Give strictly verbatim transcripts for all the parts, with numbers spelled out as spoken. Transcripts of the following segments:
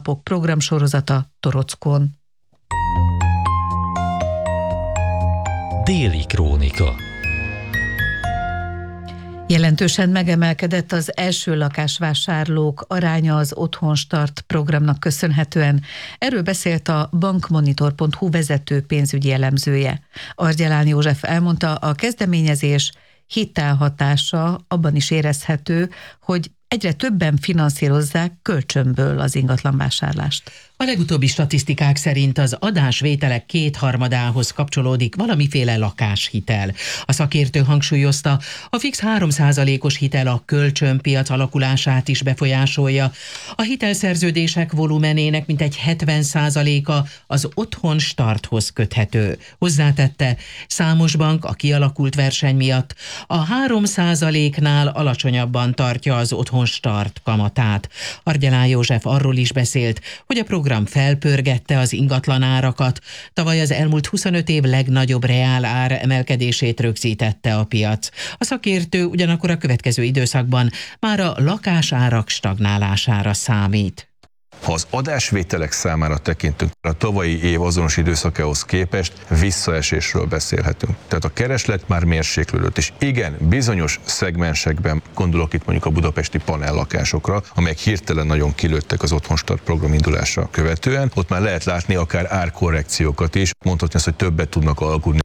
Dunanapok programsorozata Torockon. Déli krónika. Jelentősen megemelkedett az első lakásvásárlók aránya az Otthonstart programnak köszönhetően. Erről beszélt a bankmonitor pont hu vezető pénzügyi elemzője. Argyalán József elmondta, a kezdeményezés hitelhatása abban is érezhető, hogy egyre többen finanszírozzák kölcsönből az ingatlanvásárlást. A legutóbbi statisztikák szerint az adásvételek kétharmadához kapcsolódik valamiféle lakáshitel. A szakértő hangsúlyozta, a fix három százalékos hitel a kölcsönpiac alakulását is befolyásolja. A hitelszerződések volumenének mintegy hetven százaléka az Otthonstarthoz köthető. Hozzátette, számos bank a kialakult verseny miatt a három százaléknál alacsonyabban tartja az Otthonstart kamatát. Argyalán József arról is beszélt, hogy a program program felpörgette az ingatlanárakat. Tavaly az elmúlt huszonöt év legnagyobb reálár emelkedését rögzítette a piac. A szakértő ugyanakkor a következő időszakban már a lakásárak stagnálására számít. Ha az adásvételek számára tekintünk, a tavalyi év azonos időszakához képest visszaesésről beszélhetünk. Tehát a kereslet már mérséklődött, és igen, bizonyos szegmensekben, gondolok itt mondjuk a budapesti panellakásokra, amelyek hirtelen nagyon kilőttek az Otthonstart program indulása követően, ott már lehet látni akár árkorrekciókat is, mondhatni azt, hogy többet tudnak alkudni.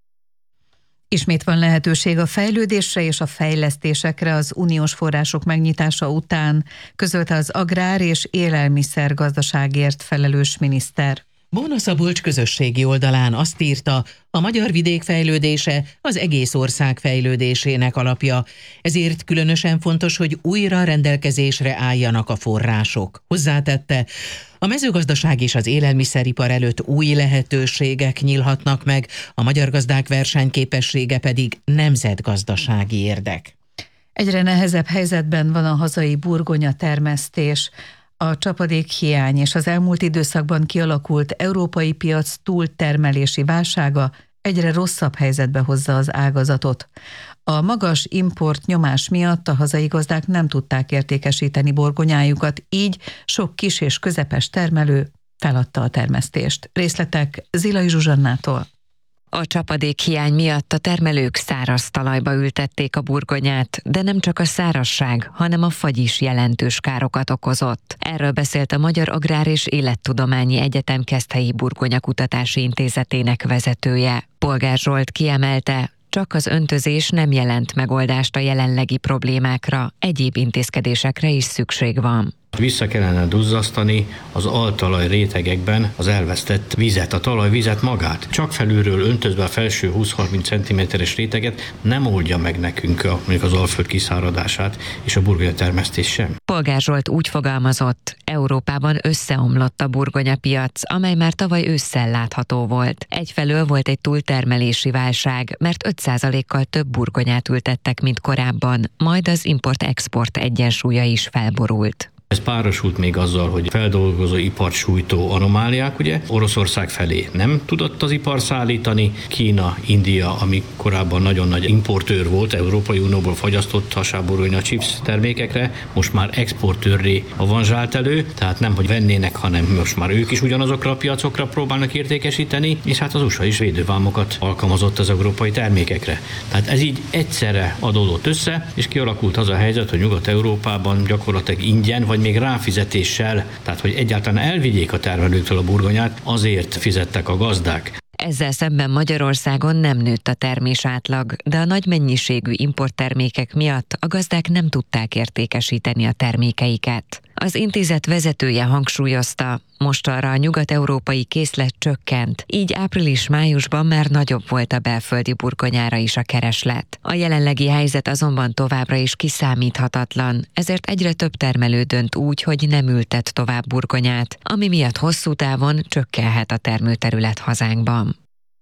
Ismét van lehetőség a fejlődésre és a fejlesztésekre az uniós források megnyitása után, közölte az agrár- és élelmiszergazdaságért felelős miniszter. Bóna Szabolcs közösségi oldalán azt írta, a magyar vidék fejlődése az egész ország fejlődésének alapja, ezért különösen fontos, hogy újra rendelkezésre álljanak a források. Hozzátette, a mezőgazdaság és az élelmiszeripar előtt új lehetőségek nyílhatnak meg, a magyar gazdák versenyképessége pedig nemzetgazdasági érdek. Egyre nehezebb helyzetben van a hazai burgonya termesztés. A csapadékhiány és az elmúlt időszakban kialakult európai piac túltermelési válsága egyre rosszabb helyzetbe hozza az ágazatot. A magas import nyomás miatt a hazai gazdák nem tudták értékesíteni burgonyájukat, így sok kis és közepes termelő feladta a termesztést. Részletek Zilai Zsuzsannától. A csapadékhiány miatt a termelők száraz talajba ültették a burgonyát, de nem csak a szárazság, hanem a fagy is jelentős károkat okozott. Erről beszélt a Magyar Agrár- és Élettudományi Egyetem Keszthelyi Burgonyakutatási Intézetének vezetője. Polgár Zsolt kiemelte, csak az öntözés nem jelent megoldást a jelenlegi problémákra, egyéb intézkedésekre is szükség van. Vissza kellene duzzasztani az altalaj rétegekben az elvesztett vizet, a talajvizet magát. Csak felülről öntözve a felső húsz-harminc centiméteres réteget nem oldja meg nekünk a, mondjuk az alföld kiszáradását és a burgonyatermesztés sem. Polgár Zsolt úgy fogalmazott, Európában összeomlott a burgonyapiac, amely már tavaly ősszel látható volt. Egyfelől volt egy túltermelési válság, mert öt százalékkal több burgonyát ültettek, mint korábban, majd az import-export egyensúlya is felborult. Ez párosult még azzal, hogy feldolgozó ipart sújtó anomáliák, ugye? Oroszország felé nem tudott az ipar szállítani, Kína, India, ami korábban nagyon nagy importőr volt, Európai Unióból fagyasztott hasáborúnya chips termékekre, most már exportőrré avanzsált elő, tehát nem, hogy vennének, hanem most már ők is ugyanazokra a piacokra próbálnak értékesíteni, és hát az u es á is védővámokat alkalmazott az európai termékekre. Tehát ez így egyszerre adódott össze, és kialakult az a helyzet, hogy Nyugat-Európában gyakorlatilag ingyen, vagy még ráfizetéssel, tehát hogy egyáltalán elvigyék a termelőktől a burgonyát, azért fizettek a gazdák. Ezzel szemben Magyarországon nem nőtt a termés átlag, de a nagy mennyiségű importtermékek miatt a gazdák nem tudták értékesíteni a termékeiket. Az intézet vezetője hangsúlyozta, mostanra a nyugat-európai készlet csökkent, így április-májusban már nagyobb volt a belföldi burgonyára is a kereslet. A jelenlegi helyzet azonban továbbra is kiszámíthatatlan, ezért egyre több termelő dönt úgy, hogy nem ültet tovább burgonyát, ami miatt hosszú távon csökkenhet a termőterület hazánkban.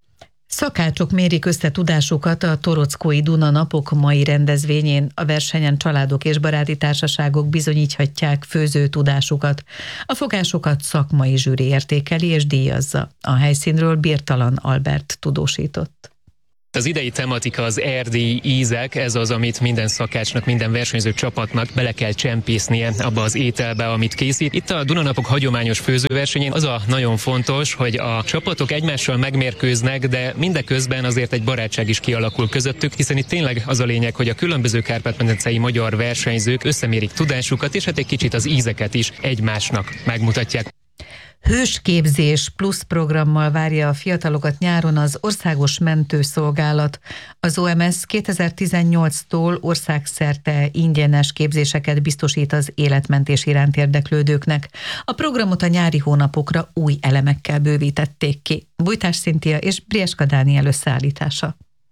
Szakácsok mérik össze tudásukat a Torockói Dunanapok mai rendezvényén. A versenyen családok és baráti társaságok bizonyíthatják főző tudásukat. A fogásokat szakmai zsűri értékeli és díjazza. A helyszínről Birtalan Albert tudósított. Az idei tematika az erdélyi ízek, ez az, amit minden szakácsnak, minden versenyző csapatnak bele kell csempésznie abba az ételbe, amit készít. Itt a Dunanapok hagyományos főzőversenyén az a nagyon fontos, hogy a csapatok egymással megmérkőznek, de mindeközben azért egy barátság is kialakul közöttük, hiszen itt tényleg az a lényeg, hogy a különböző Kárpát-medencei magyar versenyzők összemérik tudásukat, és hát egy kicsit az ízeket is egymásnak megmutatják. Hősképzés plusz programmal várja a fiatalokat nyáron az Országos Mentőszolgálat. Az o em es kétezer-tizennyolctól országszerte ingyenes képzéseket biztosít az életmentés iránt érdeklődőknek. A programot a nyári hónapokra új elemekkel bővítették ki. Bújtás Szintia és Brieska Dániel összeállítása.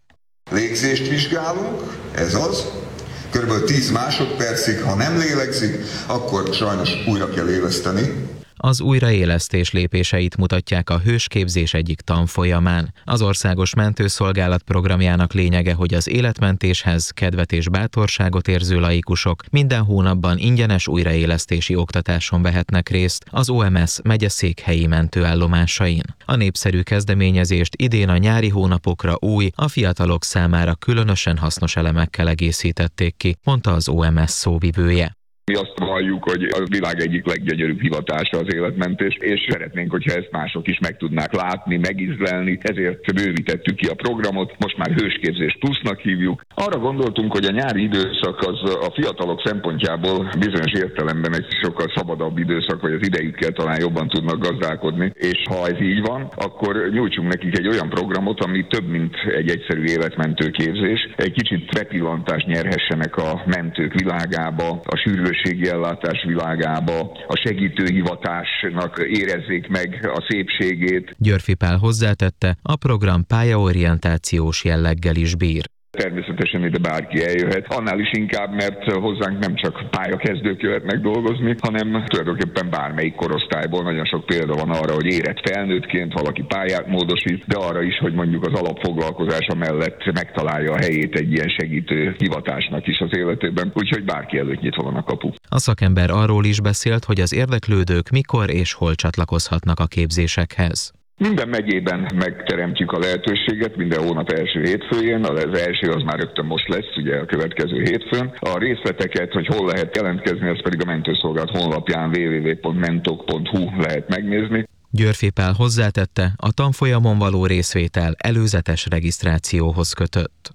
Légzést vizsgálunk, ez az. Körülbelül tíz másodpercig, ha nem lélegzik, akkor sajnos újra kell éleszteni. Az újraélesztés lépéseit mutatják a hősképzés egyik tanfolyamán. Az Országos Mentőszolgálat programjának lényege, hogy az életmentéshez kedvet és bátorságot érző laikusok minden hónapban ingyenes újraélesztési oktatáson vehetnek részt az o em es megyeszékhelyi mentőállomásain. A népszerű kezdeményezést idén a nyári hónapokra új, a fiatalok számára különösen hasznos elemekkel egészítették ki, mondta az o em es szóvivője. Mi azt valljuk, hogy a világ egyik leggyönyörűbb hivatása az életmentés, és szeretnénk, hogyha ezt mások is meg tudnák látni, megízlelni, ezért bővítettük ki a programot, most már hősképzés plusznak hívjuk. Arra gondoltunk, hogy a nyári időszak az a fiatalok szempontjából bizonyos értelemben egy sokkal szabadabb időszak, vagy az idejükkel talán jobban tudnak gazdálkodni, és ha ez így van, akkor nyújtsunk nekik egy olyan programot, ami több, mint egy egyszerű életmentő képzés. Egy kicsit bepillantást nyerhessenek a mentők világába, a sürgős ellátás világába, a segítőhivatásnak érezzék meg a szépségét. Györfi Pál hozzátette, a program pályaorientációs jelleggel is bír. Természetesen ide bárki eljöhet, annál is inkább, mert hozzánk nem csak pályakezdők jöhetnek dolgozni, hanem tulajdonképpen bármelyik korosztályból nagyon sok példa van arra, hogy érett felnőttként valaki pályát módosít, de arra is, hogy mondjuk az alapfoglalkozása mellett megtalálja a helyét egy ilyen segítő hivatásnak is az életében, úgyhogy bárki előtt nyitva van a kapu. A szakember arról is beszélt, hogy az érdeklődők mikor és hol csatlakozhatnak a képzésekhez. Minden megyében megteremtjük a lehetőséget, minden hónap első hétfőjén, az első az már rögtön most lesz, ugye a következő hétfőn. A részleteket, hogy hol lehet jelentkezni, az pedig a mentőszolgálat honlapján double-u double-u double-u pont mentok pont hu lehet megnézni. Györfi Pál hozzátette, a tanfolyamon való részvétel előzetes regisztrációhoz kötött.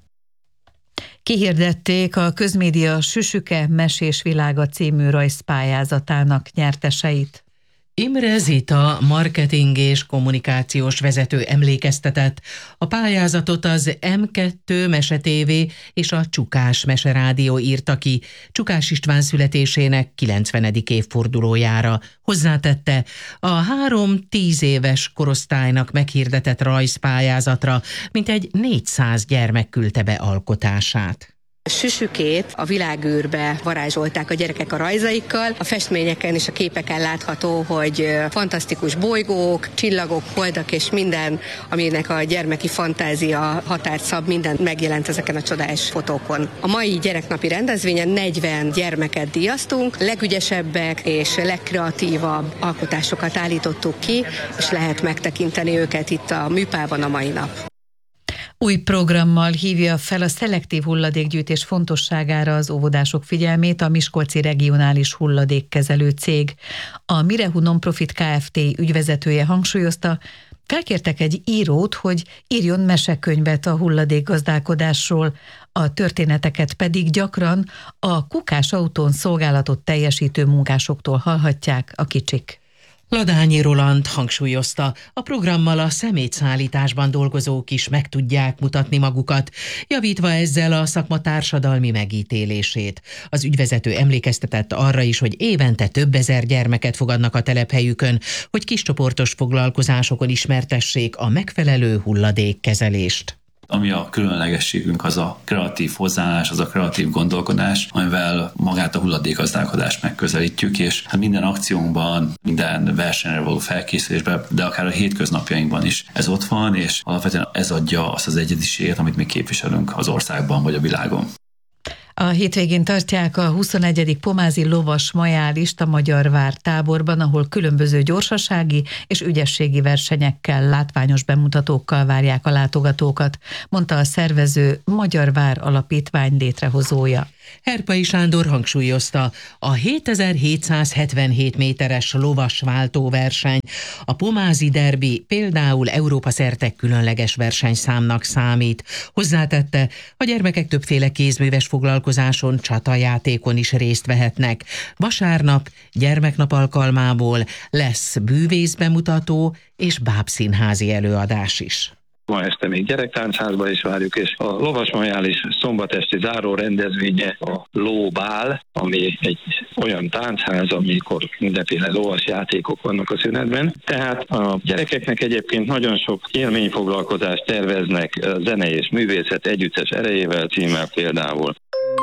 Kihirdették a Közmédia Süsüke Mesés Világa című rajzpályázatának nyerteseit. Imre Zita, marketing és kommunikációs vezető emlékeztetett. A pályázatot az em kettő Mese té vé és a Csukás Mese Rádió írta ki Csukás István születésének kilencvenedik évfordulójára. Hozzátette, a három tíz éves korosztálynak meghirdetett rajzpályázatra mintegy négyszáz gyermek küldte be alkotását. Süsükét a világűrbe varázsolták a gyerekek a rajzaikkal. A festményeken és a képeken látható, hogy fantasztikus bolygók, csillagok, holdak és minden, aminek a gyermeki fantázia határt szab, minden megjelent ezeken a csodás fotókon. A mai gyereknapi rendezvényen negyven gyermeket díjaztunk, legügyesebbek és legkreatívabb alkotásokat állítottuk ki, és lehet megtekinteni őket itt a műpában a mai nap. Új programmal hívja fel a szelektív hulladékgyűjtés fontosságára az óvodások figyelmét a Miskolci Regionális Hulladékkezelő Cég. A Mirehu Nonprofit Kft. Ügyvezetője hangsúlyozta, felkértek egy írót, hogy írjon mesekönyvet a hulladékgazdálkodásról, a történeteket pedig gyakran a Kukás autón szolgálatot teljesítő munkásoktól hallhatják a kicsik. Ladányi Roland hangsúlyozta, a programmal a szemétszállításban dolgozók is meg tudják mutatni magukat, javítva ezzel a szakma társadalmi megítélését. Az ügyvezető emlékeztetett arra is, hogy évente több ezer gyermeket fogadnak a telephelyükön, hogy kiscsoportos foglalkozásokon ismertessék a megfelelő hulladékkezelést. Ami a különlegességünk, az a kreatív hozzáállás, az a kreatív gondolkodás, amivel magát a hulladékgazdálkodást megközelítjük, és minden akciónkban, minden versenyre való felkészülésben, de akár a hétköznapjainkban is ez ott van, és alapvetően ez adja azt az egyediséget, amit mi képviselünk az országban vagy a világon. A hétvégén tartják a huszonegyedik Pomázi Lovas Majálist a Magyarvár táborban, ahol különböző gyorsasági és ügyességi versenyekkel, látványos bemutatókkal várják a látogatókat, mondta a szervező Magyarvár Alapítvány létrehozója. Herpai Sándor hangsúlyozta, a hétezer-hétszázhetvenhét méteres lovas váltóverseny, a Pomázi derbi például Európa szerte különleges versenyszámnak számít. Hozzátette, a gyermekek többféle kézműves foglalkozáson, csatajátékon is részt vehetnek. Vasárnap, gyermeknap alkalmából lesz bűvészbemutató és bábszínházi előadás is. Ma este még gyerektáncházba is várjuk, és a Lovas Majális szombat esti záró rendezvénye a Lóbál, ami egy olyan táncház, amikor mindenféle lovas játékok vannak a szünetben. Tehát a gyerekeknek egyébként nagyon sok élményfoglalkozást terveznek zene és művészet együttes erejével címmel például.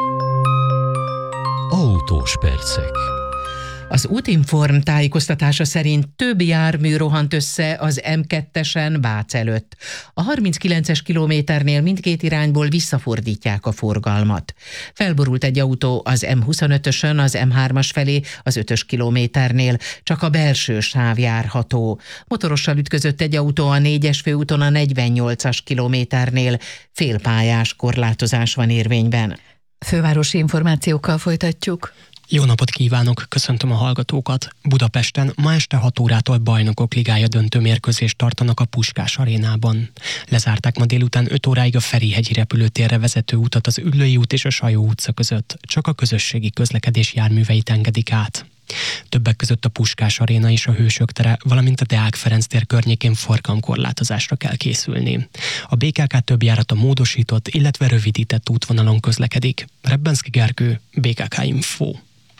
Autós percek. Az Útinform tájékoztatása szerint több jármű rohant össze az em kettesen Vác előtt. A harminckilences kilométernél mindkét irányból visszafordítják a forgalmat. Felborult egy autó az em huszonötösön az em hármas felé az ötös kilométernél, csak a belső sáv járható. Motorossal ütközött egy autó a négyes főúton a negyvennyolcas kilométernél, félpályás korlátozás van érvényben. Fővárosi információkkal folytatjuk. Jó napot kívánok, köszöntöm a hallgatókat! Budapesten ma este hat órától Bajnokok Ligája döntő mérkőzést tartanak a Puskás arénában. Lezárták ma délután öt óráig a Ferihegyi repülőtérre vezető utat az Üllői út és a Sajó utca között, csak a közösségi közlekedés járműveit engedik át. Többek között a Puskás aréna és a Hősök tere, valamint a Deák Ferenc tér környékén forgalomkorlátozásra kell készülni. A bé ká ká több járata módosított, illetve rövidített útvonalon közlekedik. Rebbenszky Gergő, bé ká ká Info.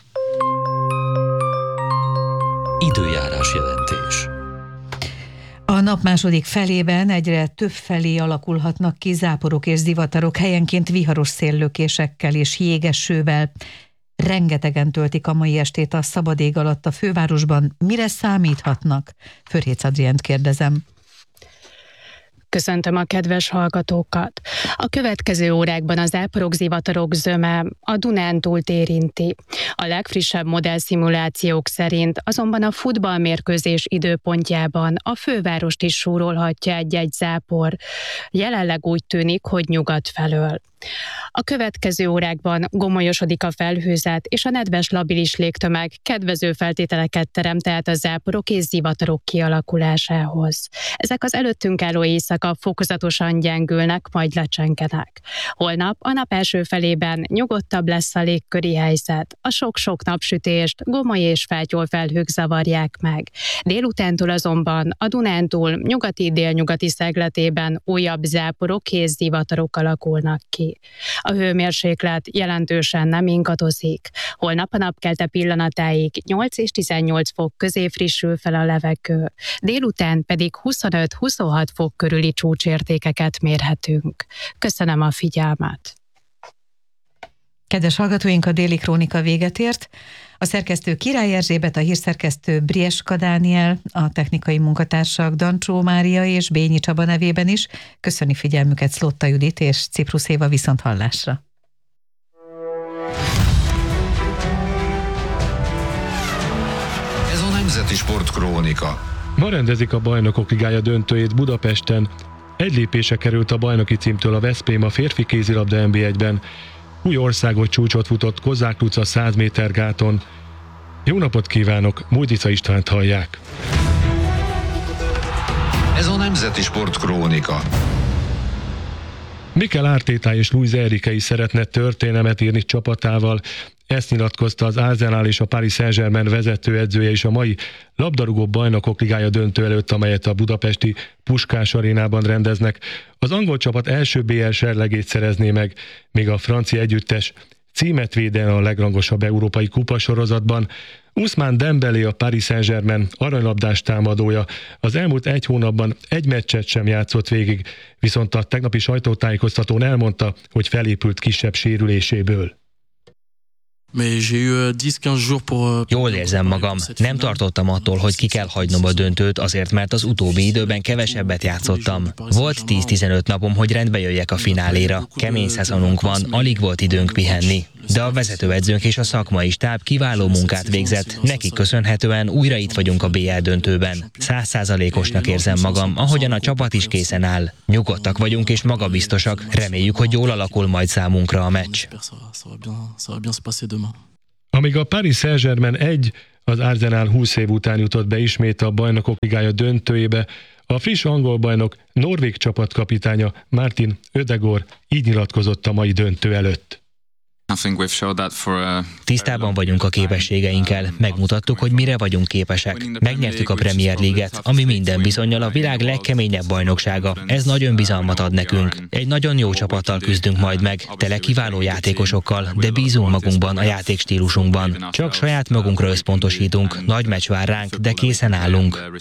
Időjárás jelentés. A nap második felében egyre több felé alakulhatnak ki záporok és zivatarok, helyenként viharos széllökésekkel és jégesővel. Rengetegen töltik a mai estét a szabad ég alatt a fővárosban. Mire számíthatnak? Förhécz Adriánt kérdezem. Köszöntöm a kedves hallgatókat! A következő órákban az záporok, zivatarok zöme a Dunántúlt érinti. A legfrissebb modellszimulációk szerint azonban a futballmérkőzés időpontjában a fővárost is súrolhatja egy-egy zápor. Jelenleg úgy tűnik, hogy nyugat felől. A következő órákban gomolyosodik a felhőzet, és a nedves labilis légtömeg kedvező feltételeket teremt tehát a záporok és zivatarok kialakulásához. Ezek az előttünk álló éjszaka fokozatosan gyengülnek, majd lecsengenek. Holnap a nap első felében nyugodtabb lesz a légköri helyzet. A sok-sok napsütést gomoly és fátyol felhők zavarják meg. Délutántól azonban a Dunántúl nyugati-délnyugati szegletében újabb záporok és zivatarok alakulnak ki. A hőmérséklet jelentősen nem ingadozik. Holnap a napkelte pillanatáig nyolc és tizennyolc fok közé frissül fel a levegő. Délután pedig huszonöt-huszonhat fok körüli csúcsértékeket mérhetünk. Köszönöm a figyelmet! Kedves hallgatóink, a Déli Krónika véget ért. A szerkesztő Király Erzsébet, a hírszerkesztő Brieska Dániel, a technikai munkatársak Dancsó Mária és Bényi Csaba nevében is köszöni figyelmüket Szlotta Judit és Ciprusz Éva, viszont hallásra. Ez a Nemzeti Sportkrónika. Ma rendezik a Bajnokok Ligája döntőjét Budapesten. Egy lépése került a bajnoki címtől a Veszprém a férfi kézilabda en bé egyben. Új országos csúcsot futott Kozák Luca száz méter gáton. Jó napot kívánok, Mújdica Istvánt hallják. Ez a Nemzeti Sportkrónika. Mikel Arteta és Luis Enrique is szeretne történelmet írni csapatával. Ezt nyilatkozta az Arsenal és a Paris Saint-Germain vezetőedzője is a mai labdarúgó Bajnokok Ligája döntő előtt, amelyet a budapesti Puskás arénában rendeznek. Az angol csapat első bé el serlegét szerezné meg, míg a francia együttes címet védene a legrangosabb európai kupasorozatban. Ousmane Dembélé, a Paris Saint-Germain aranylabdás támadója az elmúlt egy hónapban egy meccset sem játszott végig, viszont a tegnapi sajtótájékoztatón elmondta, hogy felépült kisebb sérüléséből. Jól érzem magam. Nem tartottam attól, hogy ki kell hagynom a döntőt, azért, mert az utóbbi időben kevesebbet játszottam. Volt tíz-tizenöt napom, hogy rendbe jöjjek a fináléra. Kemény szezonunk van, alig volt időnk pihenni. De a vezetőedzőnk és a szakmai stáb kiváló munkát végzett, nekik köszönhetően újra itt vagyunk a bé el döntőben. Száz százalékosnak érzem magam, ahogyan a csapat is készen áll. Nyugodtak vagyunk és magabiztosak, reméljük, hogy jól alakul majd számunkra a meccs. Amíg a Paris Saint-Germain egy, az Arsenal húsz év után jutott be ismét a Bajnokok Ligája döntőjébe, a friss angol bajnok norvég csapatkapitánya Martin Ödegaard így nyilatkozott a mai döntő előtt. Tisztában vagyunk a képességeinkkel, megmutattuk, hogy mire vagyunk képesek. Megnyertük a Premier League-et, ami minden bizonnyal a világ legkeményebb bajnoksága. Ez nagy önbizalmat ad nekünk. Egy nagyon jó csapattal küzdünk majd meg, tele kiváló játékosokkal, de bízunk magunkban, a játékstílusunkban. Csak saját magunkra összpontosítunk, nagy meccs vár ránk, de készen állunk.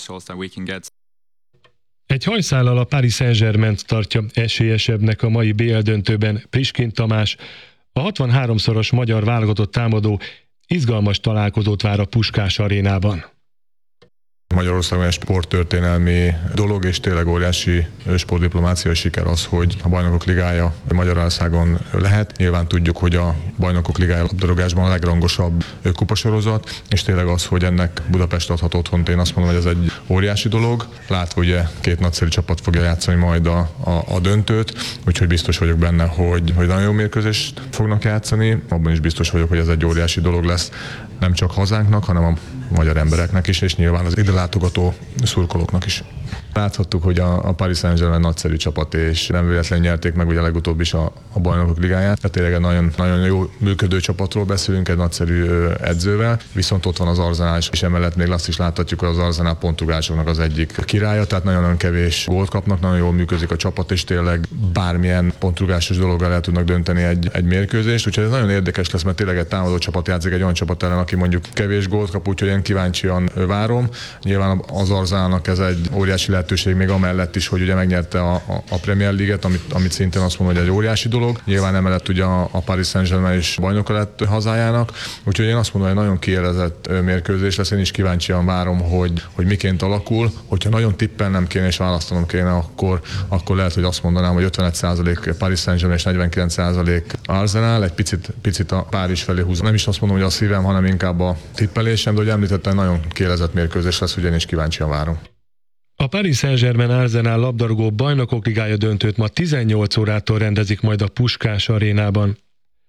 Egy hajszállal a Paris Saint-Germaint tartja esélyesebbnek a mai bé el döntőben Priskin Tamás. A hatvanháromszoros magyar válogatott támadó izgalmas találkozót vár a Puskás arénában. Magyarországon egy sporttörténelmi dolog, és tényleg óriási sportdiplomáciai siker az, hogy a Bajnokok Ligája Magyarországon lehet. Nyilván tudjuk, hogy a Bajnokok Ligája labdarúgásban a legrangosabb kupasorozat, és tényleg az, hogy ennek Budapest adhat otthont, én azt mondom, hogy ez egy óriási dolog. Látva ugye két nagyszerű csapat fogja játszani majd a, a, a döntőt, úgyhogy biztos vagyok benne, hogy, hogy nagyon jó mérkőzést fognak játszani. Abban is biztos vagyok, hogy ez egy óriási dolog lesz, nem csak hazánknak, hanem a magyar embereknek is, és nyilván az ide látogató szurkolóknak is. Láthattuk, hogy a, a Paris Saint-Germain nagyszerű csapat, és nem véletlenül nyerték meg ugye legutóbb is a, a Bajnokok Ligáját. Tehát tényleg egy nagyon, nagyon jó működő csapatról beszélünk, egy nagyszerű edzővel, viszont ott van az Arsenal, és emellett még azt is láthatjuk, hogy az Arsenal pontrugásoknak az egyik királya, tehát nagyon-nagyon kevés gólt kapnak, nagyon jól működik a csapat, és tényleg bármilyen pontrugásos dologgal el tudnak dönteni egy, egy mérkőzést, úgyhogy ez nagyon érdekes lesz, mert tényleg egy támadó csapat játszik egy olyan csapat ellen, aki mondjuk kevés gólt kap, úgyhogy én kíváncsian várom. Nyilván az Arsenalnak ez egy óriási lehetőség még amellett is, hogy ugye megnyerte a, a, a Premier League-et, amit, amit szintén azt mondom, hogy egy óriási dolog. Nyilván emellett ugye a, a Paris Saint-Germain is bajnoka lett hazájának, úgyhogy én azt mondom, hogy nagyon kiélezett mérkőzés lesz. Én is kíváncsian várom, hogy, hogy miként alakul. Hogyha nagyon tippelnem kéne és választanom kéne, akkor, akkor lehet, hogy azt mondanám, hogy ötvenegy százalék Paris Saint-Germain és negyvenkilenc százalék Arsenal, egy picit, picit a Párizs felé húzom. Nem is azt mondom, hogy a szívem, hanem inkább a tippelésem, de hogy említettem, nagyon kiélezett mérkőzés lesz, ugyanis kíváncsian várom. A Paris Saint-Germain Arsenal labdarúgó Bajnokok Ligája döntőt ma tizennyolc órától rendezik majd a Puskás arénában.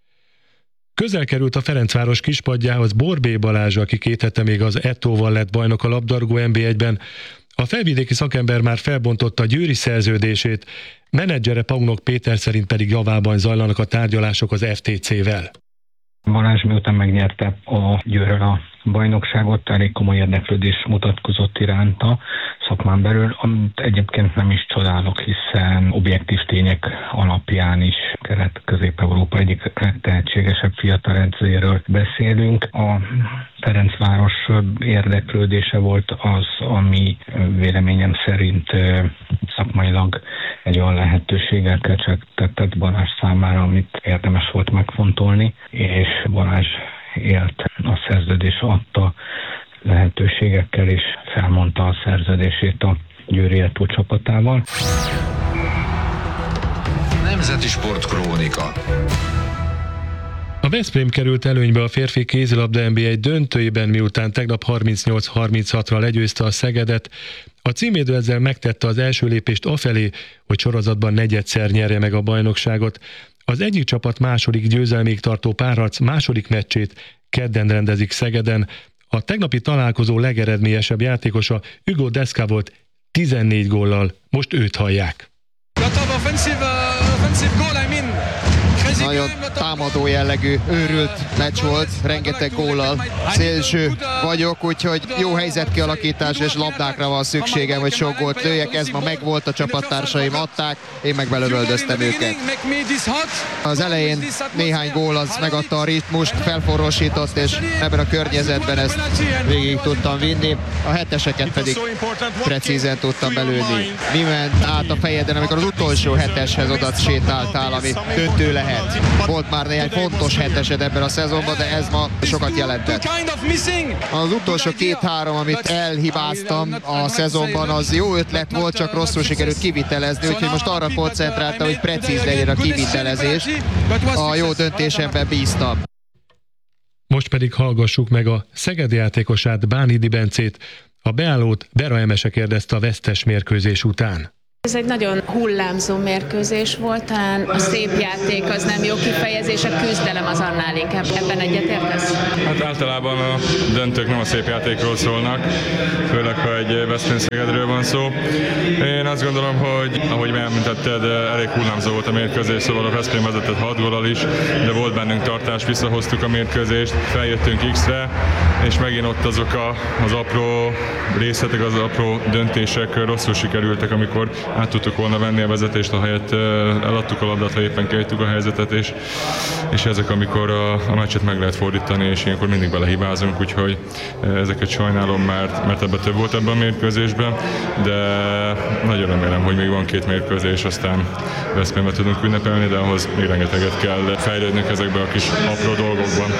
Közel került a Ferencváros kispadjához Borbély Balázs, aki két hete még az Etóval lett bajnok a labdarúgó en bé egyben. A felvidéki szakember már felbontotta a győri szerződését, menedzsere Paunok Péter szerint pedig javában zajlanak a tárgyalások az ef té cé-vel. Balázs miután megnyerte a Győrön a bajnokságot, elég komoly érdeklődés mutatkozott iránta szakmán belül, amit egyébként nem is csodálok, hiszen objektív tények alapján is Kelet-Közép-Európa egyik legtehetségesebb fiatal edzőjéről beszélünk. A Ferencváros érdeklődése volt az, ami véleményem szerint szakmailag egy olyan lehetőséggel kecsegtetett Balázs számára, amit érdemes volt megfontolni, és Balázs élt a szerződés adta lehetőségekkel, és felmondta a szerződését a Győri Etó csapatával. Nemzeti Sport Krónika. A Veszprém került előnybe a férfi kézilabda en bé egy döntőjében, miután tegnap harmincnyolc harminchattal legyőzte a Szegedet. A címvédő ezzel megtette az első lépést afelé, hogy sorozatban negyedszer nyerje meg a bajnokságot. Az egyik csapat második győzelmig tartó párharc második meccsét kedden rendezik Szegeden. A tegnapi találkozó legeredményesebb játékosa Hugo Deska volt tizennégy góllal. Most őt hallják. Nagyon támadó jellegű, őrült meccs volt, rengeteg góllal. Szélső vagyok, úgyhogy jó helyzetkialakítás és labdákra van szükségem, hogy sok gólt lőjek. Ez ma megvolt, a csapattársaim adták, én meg belövöldöztem őket. Az elején néhány gól az megadta a ritmust, felforrósított, és ebben a környezetben ezt végig tudtam vinni. A heteseket pedig precízen tudtam belőni. Mi ment át a fejeden, amikor az utolsó heteshez oda sétáltál, ami döntő lehet? lehet. Volt már néhány fontos hetesed ebben a szezonban, de ez ma sokat jelentett. Az utolsó két-három, amit elhibáztam a szezonban, az jó ötlet volt, csak rosszul sikerült kivitelezni, úgyhogy most arra koncentráltam, hogy precíz legyen a kivitelezés. A jó döntésemben bíztam. Most pedig hallgassuk meg a szegedi játékosát, Bánhidi Bencét. A beállót Bera Emese kérdezte a vesztes mérkőzés után. Ez egy nagyon hullámzó mérkőzés volt, talán a szép játék az nem jó kifejezés, a küzdelem az annál inkább. Ebben egyetértesz? Hát általában a döntők nem a szép játékról szólnak, főleg ha egy Veszprém-Szegedről van szó. Én azt gondolom, hogy ahogy említetted, elég hullámzó volt a mérkőzés, szóval a Veszprém vezetett hat góllal is, de volt bennünk tartás, visszahoztuk a mérkőzést, feljöttünk X-re, és megint ott azok a, az apró részletek, az apró döntések rosszul sikerültek, amikor át tudtuk volna venni a vezetést, ahelyett eladtuk a labdát, ha éppen kiejtük a helyzetet, és, és ezek, amikor a, a meccset meg lehet fordítani, és ilyenkor mindig belehibázunk, úgyhogy ezeket sajnálom, mert, mert ebben több volt ebben a mérkőzésben, de nagyon remélem, hogy még van két mérkőzés, aztán Veszprémbe tudunk ünnepelni, de ahhoz még rengeteget kell fejlődnünk ezekben a kis apró dolgokban.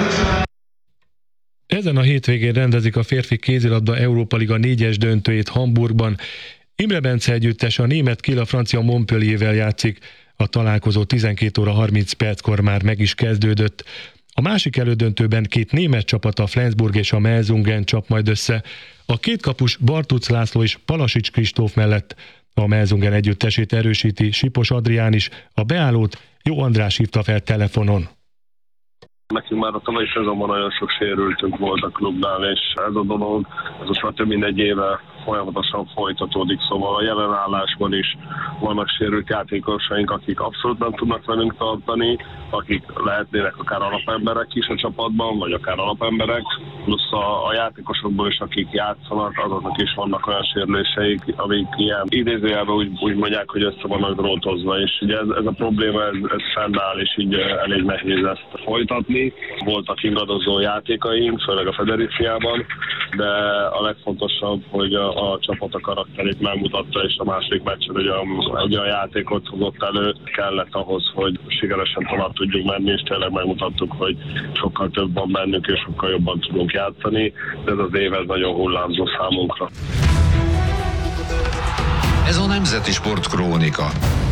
Ezen a hétvégén rendezik a férfi kézilabda Európa Liga négyes döntőjét Hamburgban. Imre Bence együttes a német Kiel a francia Montpelliervel játszik. A találkozó tizenkét óra harminc perckor már meg is kezdődött. A másik elődöntőben két német csapat, a Flensburg és a Melsungen csap majd össze. A két kapus Bartuc László és Palasics Kristóf mellett a Melsungen együttesét erősíti Sipos Adrián is. A beállót Jó András hívta fel telefonon. Nekünk már a tavalyi szezonban nagyon sok sérültünk volt a klubnál, és ez a dolog, ez most már több mint egy éve folyamatosan folytatódik, szóval a jelenállásban is vannak sérült játékosaink, akik abszolút nem tudnak velünk tartani, akik lehetnének akár alapemberek is a csapatban, vagy akár alapemberek, plusz a, a játékosokból is, akik játszanak, azoknak is vannak olyan sérüléseik, amik ilyen idézőjelben úgy, úgy mondják, hogy össze vannak drótozva, és ugye ez, ez a probléma, ez, ez fennáll, és így elég nehéz ezt folytatni. Voltak ingadozó játékaink, főleg a Federiciában, de a legfontosabb, hogy a a csapat a karakterét megmutatta, és a második meccsen egy olyan, egy olyan játékot hozott elő, kellett ahhoz, hogy sikeresen tovább tudjuk menni, és tényleg megmutattuk, hogy sokkal több van bennünk, és sokkal jobban tudunk játszani, de ez az év ez nagyon hullámzó számunkra. Ez a Nemzeti Sport Krónika.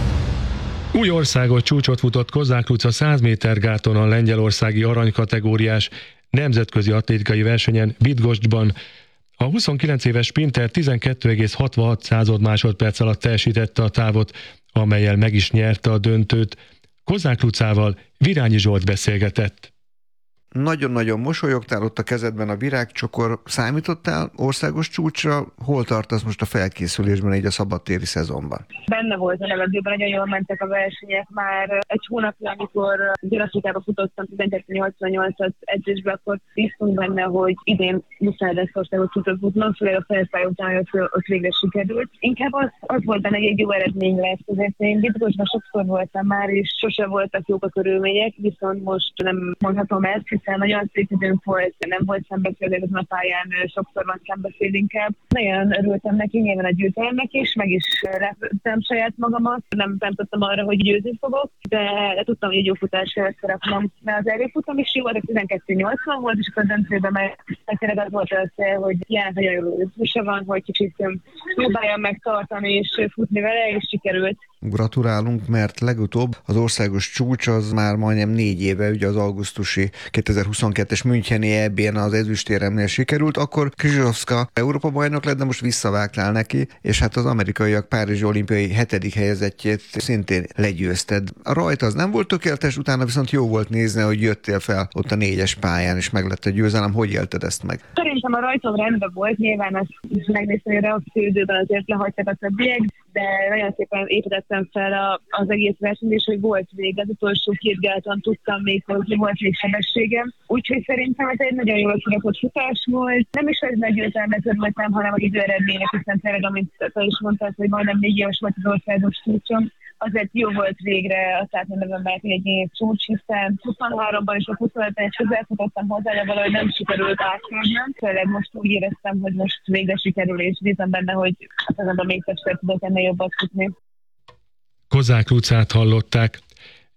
Új országos csúcsot futott Kozák Luca száz méter gáton a lengyelországi aranykategóriás nemzetközi atlétikai versenyen Bydgoszczban. A huszonkilenc éves sprinter tizenkét egész hatvanhat másodperc alatt teljesítette a távot, amellyel meg is nyerte a döntőt. Kozák Lucával Virányi Zsolt beszélgetett. Nagyon-nagyon mosolyogtál ott a kezedben a virágcsokor. Számítottál országos csúcsra? Hol tartasz most a felkészülésben így a szabadtéri szezonban? Benne volt a levegőben, nagyon jól mentek a versenyek. Már egy hónapja, amikor Dél-Afrikába futottam tizenkettő nyolcvannyolcat edzésbe, akkor bíztunk benne, hogy idén muszáj lesz országos csúcsot futnom, főleg a felszáll után, hogy ott végre sikerült. Inkább az, az volt benne, hogy egy jó eredmény lesz. Azért én Bydgoszczban sokszor voltam már, és sose voltak jók a körülmények, viszont most nem mondhatom ezt, hiszen nagyon szép időnk volt, nem volt szembeszél, ezen a pályán sokszor van szembeszél inkább. Nagyon örültem neki, nyilván a győzelemnek is, meg is leptem saját magamat. Nem számítottam arra, hogy győzni fogok, de, de tudtam, hogy egy jó futásra szerepnem. Mert az erőfutam is jó volt, a tizenkettő nyolcvan volt, és akkor a döntőben meg tényleg az volt az, hogy ilyen nagyon jó ötvusa van, hogy kicsit próbáljam megtartani és futni vele, és sikerült. Gratulálunk, mert legutóbb az országos csúcs az már majdnem négy éve, ugye az augusztusi kétezer-huszonkettes Müncheni é bén az ezüstéremnél sikerült, akkor Krzyzewska Európa bajnok lett, de most visszavágtál neki, és hát az amerikaiak párizsi olimpiai hetedik helyezettjét szintén legyőzted. A rajt az nem volt tökéletes, utána viszont jó volt nézni, hogy jöttél fel ott a négyes pályán, és meg lett a győzelem. Hogy élted ezt meg? Szerintem a rajtom rendben volt, nyilván azt megnéztem, hogy a reakcióidőben azért lehagytak a többiek, de nagyon szépen építettem fel a, az egész versenyt, és hogy volt vége, az utolsó két gáton tudtam még, hogy volt még sebességem. Úgyhogy szerintem ez egy nagyon jól kirakott futás volt. Nem is ez meggyőzelmet örültem, hanem az időeredmények, hiszen tényleg, amit te is mondtad, hogy majdnem négy éves volt az országos csúcsom. Azért jó volt végre azt átmennem, mert egy év csúcs, hiszen huszonháromban és a huszonötben is közelfutottam hozzá, de valahogy nem sikerült átmennem. Tényleg most úgy éreztem, hogy most végre sikerül, és bízom benne, hogy azonban még többször tudok ennél jobbat futni. Kozák Lucát hallották.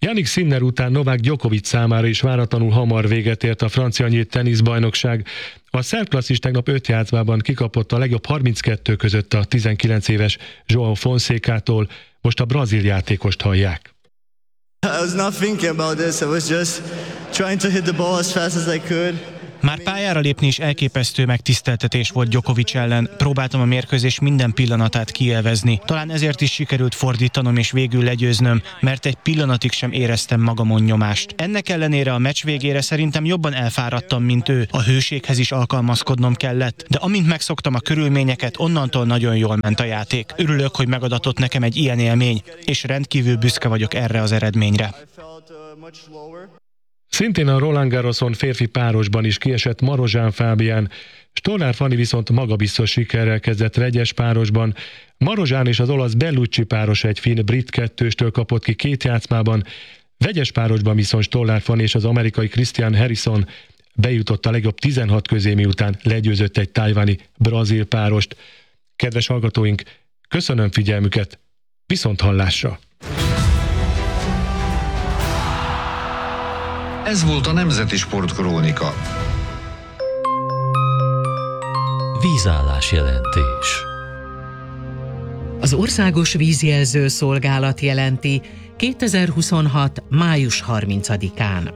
Jannik Sinner után Novák Djokovic számára is váratlanul hamar véget ért a francia nyílt teniszbajnokság. A szerb klasszis tegnap öt játszmában kikapott a legjobb harminckettő között a tizenkilenc éves João Fonsecától, most a brazil játékost hallják. I was not thinking about this, I was just trying to hit the ball as fast as I could. Már pályára lépni is elképesztő megtiszteltetés volt Djokovic ellen. Próbáltam a mérkőzés minden pillanatát kielvezni. Talán ezért is sikerült fordítanom és végül legyőznöm, mert egy pillanatig sem éreztem magamon nyomást. Ennek ellenére a meccs végére szerintem jobban elfáradtam, mint ő. A hőséghez is alkalmazkodnom kellett, de amint megszoktam a körülményeket, onnantól nagyon jól ment a játék. Örülök, hogy megadatott nekem egy ilyen élmény, és rendkívül büszke vagyok erre az eredményre. Szintén a Roland Garroson férfi párosban is kiesett Marozsán Fábián, Stollár Fanni viszont magabiztos sikerrel kezdett vegyes párosban. Marozsán és az olasz Bellucci páros egy finn-brit kettőstől kapott ki két játszmában, vegyes párosban viszont Stollár Fanni és az amerikai Christian Harrison bejutott a legjobb tizenhat közé, miután legyőzött egy tajvani brazil párost. Kedves hallgatóink, köszönöm figyelmüket, viszont hallásra! Ez volt a Nemzeti Sportkrónika. Vízállás jelentés. Az Országos Vízjelző Szolgálat jelenti kétezer-huszonhat. május harmincadikán.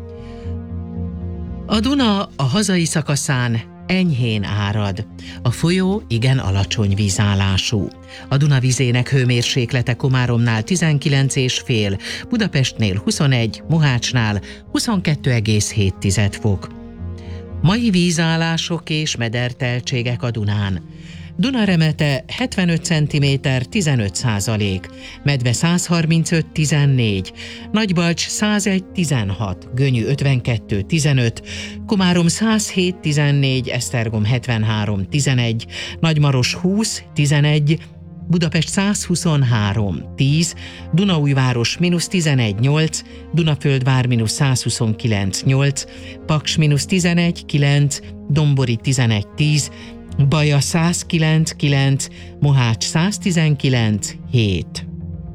A Duna a hazai szakaszán enyhén árad. A folyó igen alacsony vízállású. A Duna vizének hőmérséklete Komáromnál tizenkilenc egész öt, Budapestnél huszonegy, Mohácsnál huszonkettő egész hét fok. Mai vízállások és mederteltségek a Dunán. Dunaremete hetvenöt centiméter, tizenöt százalék, Medve száz harmincöt, tizennégy, Nagybalcs százegy, tizenhat, Gönyű ötvenkettő, tizenöt, Komárom száz hét, tizennégy, Esztergom hetvenhárom, tizenegy, Nagymaros húsz, tizenegy, Budapest száz huszonhárom, tíz, Dunaújváros mínusz tizenegy, nyolc, Dunaföldvár mínusz száz huszonkilenc, nyolc, Paks mínusz tizenegy, kilenc, Dombori tizenegy, tíz, Baja száz kilenc, kilenc, Mohács száz tizenkilenc, hét.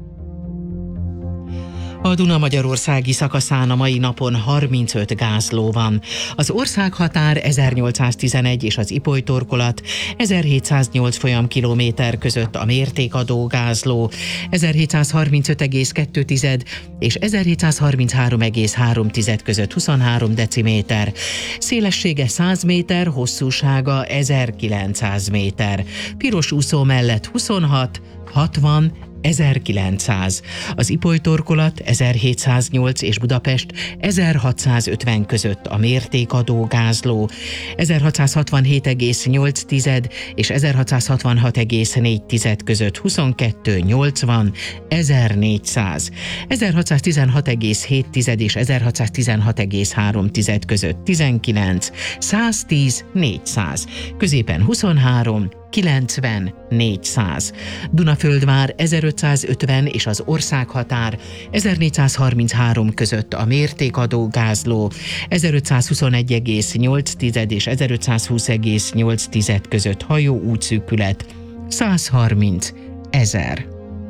A Duna magyarországi szakaszán a mai napon harmincöt gázló van. Az országhatár ezernyolcszáztizenegy és az Ipoly-torkolat ezerhétszáznyolc folyamkilométer között a mértékadó gázló, ezerhétszázharmincöt egész kettő és ezerhétszázharminchárom egész három között huszonhárom deciméter, szélessége száz méter, hosszúsága ezerkilencszáz méter, piros úszó mellett huszonhat, hatvan, ezerkilencszáz, az Ipoly-torkolat ezerhétszáznyolc és Budapest ezerhatszázötven között a mértékadó gázló, ezerhatszázhatvanhét egész nyolc és ezerhatszázhatvanhat egész négy között huszonkettő, nyolcvan, ezernégyszáz, ezerhatszáztizenhat egész hét és ezerhatszáztizenhat egész három között tizenkilenc, száztíz, négyszáz, középen huszonhárom, kilencven, négyszáz. Dunaföldvár ezerötszázötven és az országhatár ezernégyszázharminchárom között a mértékadó gázló, ezerötszázhuszonegy egész nyolc és ezerötszázhúsz egész nyolc között hajó útszűkület, százharminc ezer.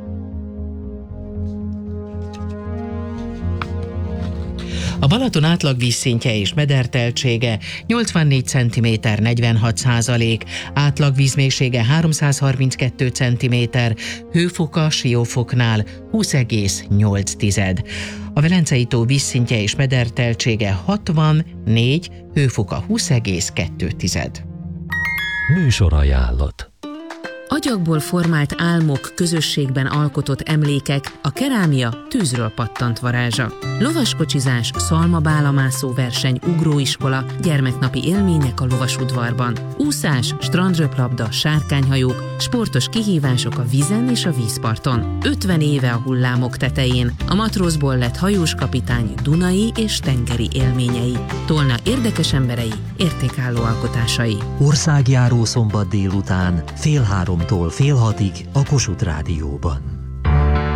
A Balaton átlag vízszintje és mederteltsége nyolcvannégy centiméter, negyvenhat százalék, átlag vízmélysége háromszázharminckettő centiméter, hőfoka Siófoknál húsz egész nyolc. A Velencei tó vízszintje és mederteltsége hatvannégy, hőfoka húsz egész kettő. Műsorajánlat. Agyagból formált álmok, közösségben alkotott emlékek, a kerámia tűzről pattant varázsa. Lovaskocsizás, szalmabálamászó verseny, ugróiskola, gyermeknapi élmények a lovasudvarban. Úszás, strandröplabda, sárkányhajók, sportos kihívások a vízen és a vízparton. ötven éve a hullámok tetején, a matrózból lett hajós kapitány dunai és tengeri élményei. Tolna érdekes emberei, értékálló alkotásai. Országjáró szombat délután fél háromtól fél hatig a Kossuth Rádióban. A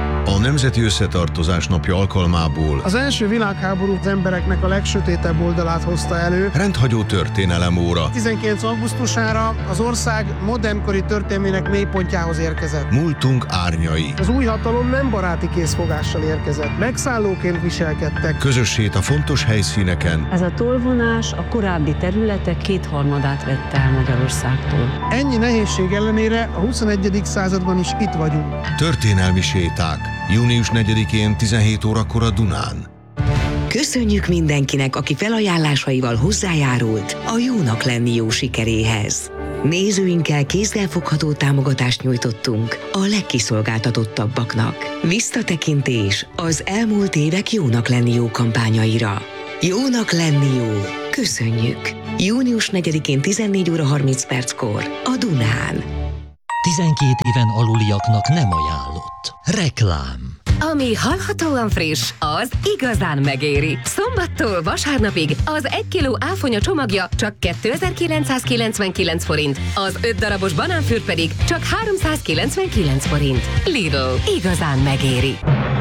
Nemzeti Összetartozás napja alkalmából az első világháború az embereknek a legsötétebb oldalát hozta elő. rendhagyó történelem óra. tizenkilenc augusztusára az ország modernkori történelmének mélypontjához érkezett. Múltunk árnyai. Az új hatalom nem baráti készfogással érkezett. Megszállóként viselkedtek. Közös hét a fontos helyszíneken. Ez a tollvonás a korábbi területek kétharmadát vette el Magyarországtól. Ennyi nehézség ellenére a huszonegyedik században is itt vagyunk. Történelmi séták. június negyedikén tizenhét órakor a Dunán. Köszönjük mindenkinek, aki felajánlásaival hozzájárult a Jónak lenni jó sikeréhez. Nézőinkkel kézzelfogható támogatást nyújtottunk a legkiszolgáltatottabbaknak. Visszatekintés az elmúlt évek Jónak lenni jó kampányaira. Jónak lenni jó. Köszönjük! június negyedikén tizennégy óra harminc perckor a Dunán. tizenkét éven aluliaknak nem ajánlott. Reklám. Ami hallhatóan friss, az igazán megéri. Szombattól vasárnapig az egy kiló áfonya csomagja csak kétezer-kilencszázkilencvenkilenc forint, az öt darabos banánfűr pedig csak háromszázkilencvenkilenc forint. Lidl, igazán megéri.